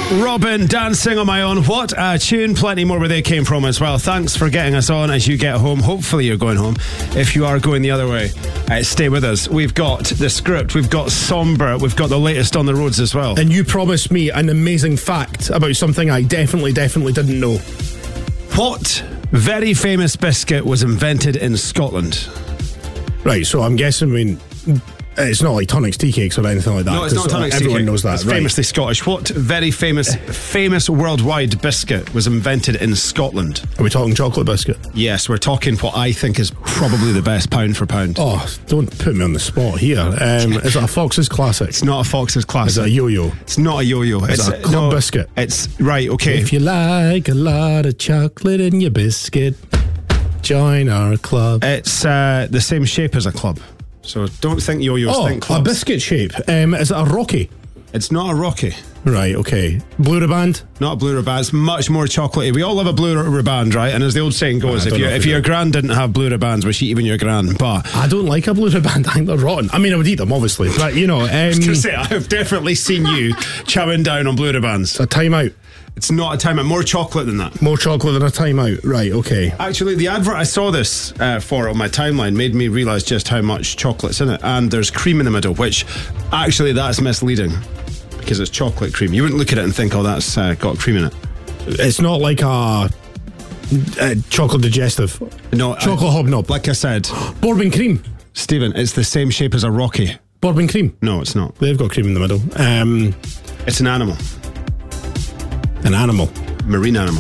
Robin, Dancing on My Own. What a tune. Plenty more where they came from as well. Thanks for getting us on as you get home. Hopefully you're going home. If you are going the other way, stay with us. We've got the script, we've got Sombre, we've got the latest on the roads as well. And you promised me an amazing fact about something I definitely didn't know. What very famous biscuit was invented in Scotland? Right, so I'm guessing, it's not like Tunnocks tea cakes or anything like that. No, it's not Tunnocks tea cake. Everyone knows that, It's right? famously Scottish. What very famous worldwide biscuit was invented in Scotland? Are we talking chocolate biscuit? Yes, we're talking what I think is probably the best pound for pound. Oh, don't put me on the spot here. Is it a Fox's Classic? It's not a Fox's Classic. Is it a yo-yo? It's not a yo-yo. It's a club biscuit. It's, right, okay. If you like a lot of chocolate in your biscuit, join our club. It's the same shape as a club. So don't think yo-yos, think clubs. A biscuit shape. Is it a Rocky? It's not a Rocky. Right, okay. Blue Riband? Not a Blue Riband. It's much more chocolatey. We all love a Blue Riband, right? And as the old saying goes, if your gran didn't have Blue Ribands, wish even your gran. But I don't like a Blue Riband. I think they're rotten. I mean, I would eat them, obviously. But, you know... I was going to say, I've definitely seen you chowing down on Blue Ribands. It's a time-out. It's not a time out. More chocolate than that. More chocolate than a time-out. Right, okay. Actually, the advert I saw this for on my timeline made me realise just how much chocolate's in it. And there's cream in the middle, which actually that's misleading because it's chocolate cream. You wouldn't look at it and think, oh, that's got cream in it. It's not like a chocolate digestive. No. Chocolate hobnob. Like I said. Bourbon cream. Stephen, it's the same shape as a Rocky. Bourbon cream. No, it's not. They've got cream in the middle. It's an animal. An animal. Marine animal.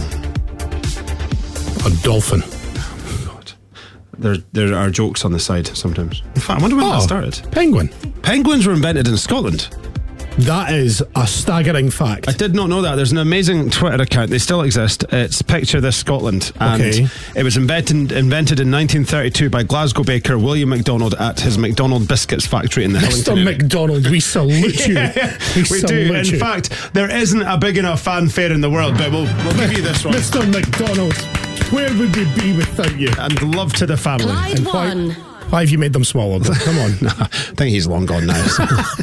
A dolphin. God. There are jokes on the side sometimes. In fact, I wonder when that started. Penguin. Penguins were invented in Scotland. That is a staggering fact. I did not know that. There's an amazing Twitter account. They still exist. It's Picture This Scotland. And it was invented in 1932 by Glasgow baker William MacDonald at his McDonald Biscuits factory in the Hillington Mr. area. MacDonald, we salute you. We do. In fact, there isn't a big enough fanfare in the world, but we'll give you this one. Mr. MacDonald, where would we be without you? And love to the family. Why have you made them smaller? Come on. I think he's long gone now.